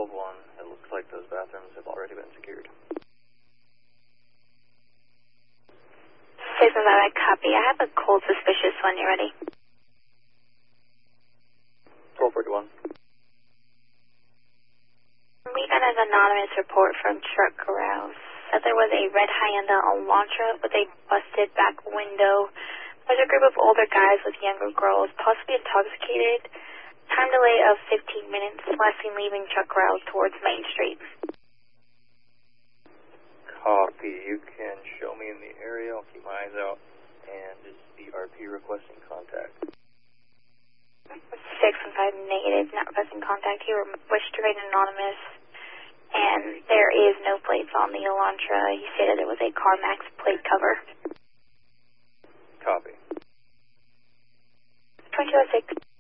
1. It looks like those bathrooms have already been secured. 615, I copy. I have a cold suspicious when you're ready. 1241. We got an anonymous report from Truck Carouse. Said there was a red Hyundai Elantra with a busted back window. There's a group of older guys with younger girls, possibly intoxicated. Time delay of 15 minutes, last seen leaving Truck Carouse towards Main Street. Copy. You can show me in the area. I'll keep my eyes out. And is the RP requesting contact? 615 negative, not requesting contact. He wished to remain anonymous. And there is no plates on the Elantra. He stated it was a CarMax plate cover. Copy. 2206.